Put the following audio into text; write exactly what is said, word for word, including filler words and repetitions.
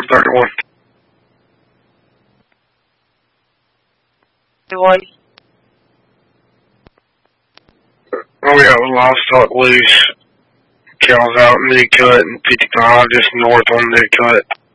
thirty-one. One. Oh yeah, we lost Livestock loose. Cows out in Mid-Cut and fifty-five just north on Mid-Cut.